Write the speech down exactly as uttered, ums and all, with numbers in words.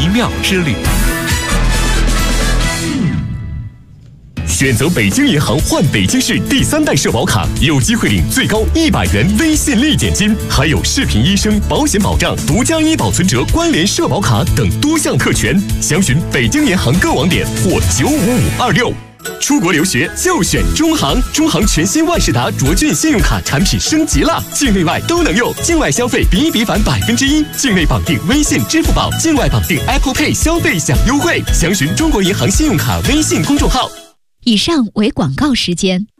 妙之旅。选择北京银行换北京市第三代社保卡，有机会领最高一百元微信立减金，还有视频医生、保险保障、独家医保存折、关联社保卡等多项特权。详询北京银行各网点或九五五二六。出国留学就选中行，中行全新万事达卓俊信用卡产品升级了，境内外都能用，境外消费比一比返百分之一，境内绑定微信、支付宝，境外绑定 Apple Pay 消费享优惠。详询中国银行信用卡微信公众号。 以上为广告时间。